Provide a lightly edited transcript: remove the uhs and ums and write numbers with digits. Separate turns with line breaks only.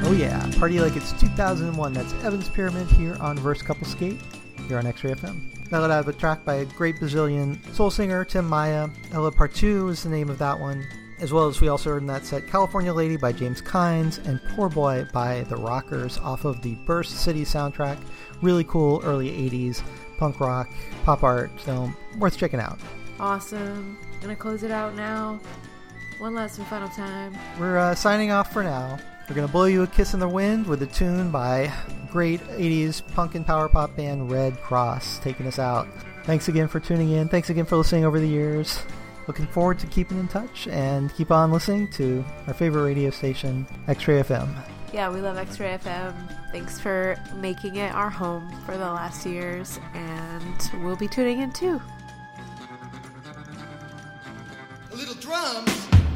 Oh yeah, party like it's 2001. That's Evan's Pyramid here on Verse Couple Skate, here on X-Ray FM. Now that I have a track by a great Brazilian soul singer, Tim Maia. Ela Partiu is the name of that one. As well as we also heard in that set California Lady by James Kynes and Poor Boy by The Rockers off of the Burst City soundtrack. Really cool early 80s punk rock, pop art film. Worth checking out.
Awesome. Gonna close it out now. One last and final time.
We're signing off for now. We're going to blow you a kiss in the wind with a tune by great 80s punk and power pop band Red Cross taking us out. Thanks again for tuning in. Thanks again for listening over the years. Looking forward to keeping in touch and keep on listening to our favorite radio station, X-Ray FM.
Yeah, we love X-Ray FM. Thanks for making it our home for the last years, and we'll be tuning in too.